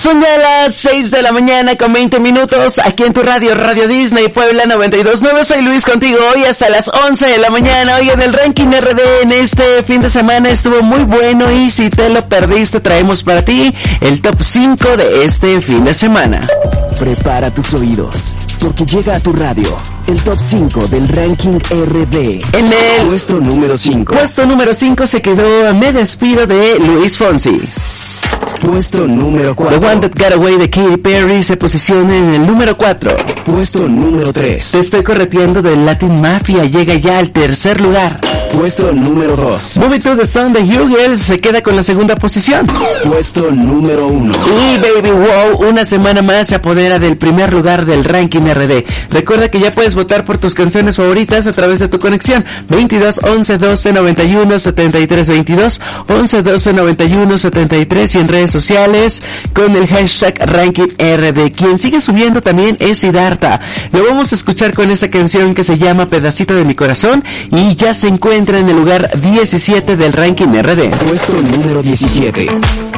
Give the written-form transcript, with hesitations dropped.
Son ya las 6 de la mañana con 20 minutos aquí en tu radio, Radio Disney Puebla 92.9. Soy Luis contigo hoy hasta las 11 de la mañana. Hoy en el ranking RD en este fin de semana estuvo muy bueno y si te lo perdiste traemos para ti el top 5 de este fin de semana. Prepara tus oídos porque llega a tu radio el top 5 del ranking RD. En el puesto número 5. Puesto número 5 se quedó Me Despido de Luis Fonsi. Puesto número 4. The One That Got Away de Katy Perry se posiciona en el número 4. Puesto número 3. Te estoy correteando de Latin Mafia llega ya al tercer lugar. Puesto número 2. Move It to the Sun de Hugel se queda con la segunda posición. Puesto número 1. Y Baby Wow una semana más se apodera del primer lugar del ranking RD. Recuerda que ya puedes votar por tus canciones favoritas a través de tu conexión 22 11 12 91 73 22 11 12 91 73 y en redes sociales con el hashtag ranking RD. Quien sigue subiendo también es Siddhartha. Lo vamos a escuchar con esa canción que se llama Pedacito de mi Corazón y ya se encuentra en el lugar 17 del ranking RD. Puesto número 17.